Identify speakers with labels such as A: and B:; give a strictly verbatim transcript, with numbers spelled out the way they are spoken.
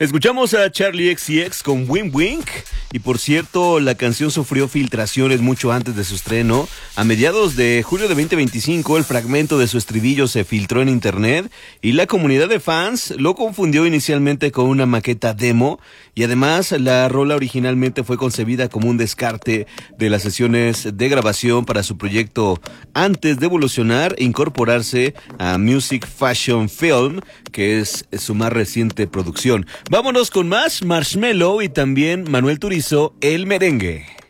A: Escuchamos a Charlie X C X con Wing Wing. Y por cierto, la canción sufrió filtraciones mucho antes de su estreno. A mediados de julio de veinte veinticinco, el fragmento de su estribillo se filtró en internet y la comunidad de fans lo confundió inicialmente con una maqueta demo. Y además, la rola originalmente fue concebida como un descarte de las sesiones de grabación para su proyecto antes de evolucionar e incorporarse a Music Fashion Film, que es su más reciente producción. Vámonos con más Marshmello y también Manuel Turizo, El Merengue.